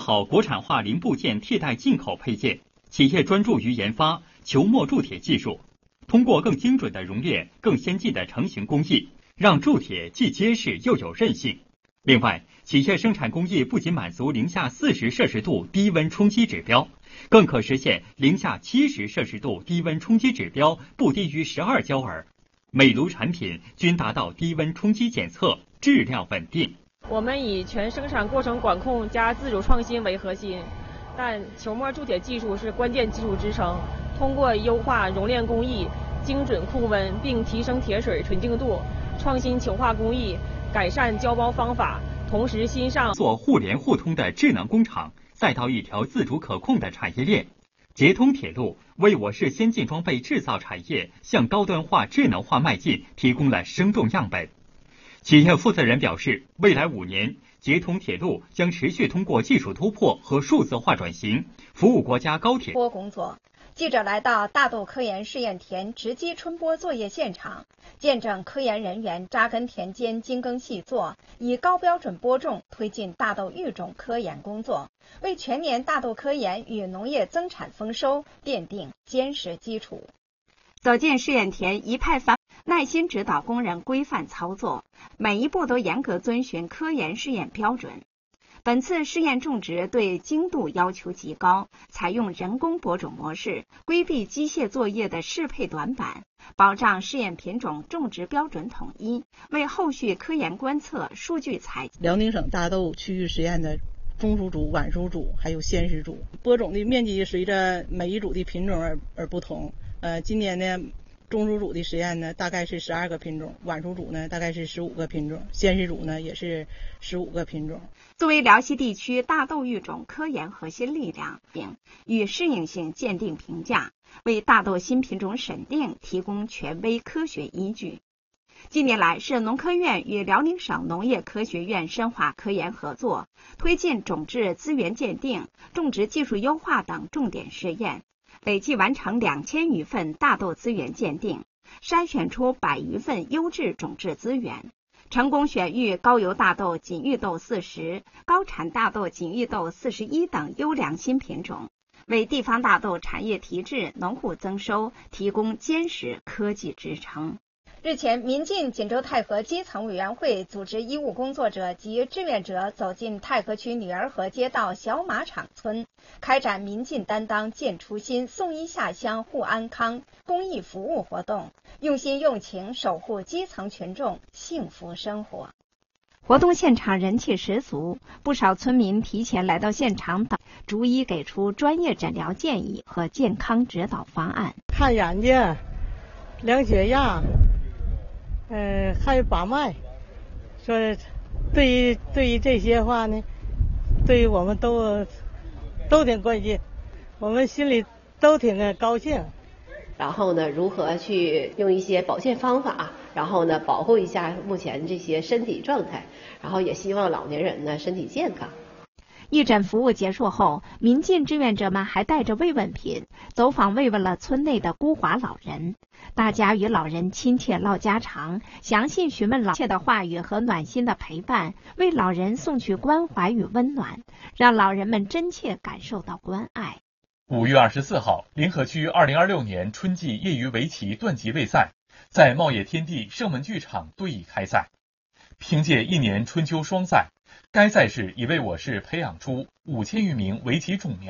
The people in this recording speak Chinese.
好国产化零部件替代进口配件，企业专注于研发球膜铸铁技术，通过更精准的熔炼、更先进的成型工艺，让铸铁既结实又有韧性。另外，企业生产工艺不仅满足零下40摄氏度低温冲击指标，更可实现零下70摄氏度低温冲击指标不低于12焦耳。每炉产品均达到低温冲击检测，质量稳定。 我们以全生产过程管控加自主创新为核心，但球膜铸铁技术是关键技术支撑。通过优化熔炼工艺、精准控温，并提升铁水纯净度，创新球化工艺，改善胶包方法，同时新上做互联互通的智能工厂，再到一条自主可控的产业链。捷通铁路为我市先进装备制造产业向高端化、智能化迈进提供了生动样本。企业负责人表示，未来5年，捷通铁路将持续通过技术突破和数字化转型，服务国家高铁工作。记者来到大豆科研试验田直击春播作业现场，见证科研人员扎根田间精耕细作，以高标准播种推进大豆育种科研工作，为全年大豆科研与农业增产丰收奠定坚实基础。走进试验田，一派耐心指导工人规范操作，每一步都严格遵循科研试验标准。本次试验种植对精度要求极高，采用人工播种模式，规避机械作业的适配短板，保障试验品种种植标准统一，为后续科研观测数据采集。 辽宁省大豆区域实验的中熟组、晚熟组还有先实组，播种的面积随着每一组的品种而不同。今年呢，中熟组的实验呢，大概是12个品种，晚熟组呢大概是15个品种，先实组呢也是15个品种。 作为辽西地区大豆育种科研核心力量，并与适应性鉴定评价，为大豆新品种审定提供权威科学依据。近年来，市农科院与辽宁省农业科学院深化科研合作，推进种质资源鉴定、种植技术优化等重点试验，累计完成2000余份大豆资源鉴定，筛选出100余份优质种质资源，成功选育高油大豆锦玉豆40、高产大豆锦玉豆41等优良新品种，为地方大豆产业提质、农户增收提供坚实科技支撑。日前，民进锦州太和基层委员会组织医务工作者及志愿者走进太和区女儿河街道小马场村，开展民进担当建初心、送医下乡护安康公益服务活动，用心用情守护基层群众幸福生活。活动现场人气十足，不少村民提前来到现场等，逐一给出专业诊疗建议和健康指导方案。 看眼睛、量血压，还有把脉，说对于这些话呢，对于我们都挺关心，我们心里都挺高兴。 然后呢，如何去用一些保健方法，然后呢，保护一下目前这些身体状态，然后也希望老年人呢身体健康。 义诊服务结束后，民进志愿者们还带着慰问品走访慰问了村内的孤寡老人，大家与老人亲切唠家常，详细询问老切的话语和暖心的陪伴，为老人送去关怀与温暖，让老人们真切感受到关爱。 5月24号，临河区2026年春季业余围棋段级卫赛在茂业天地盛文剧场对弈开赛。凭借一年春秋双赛，该赛事已为我市培养出5000余名围棋种苗。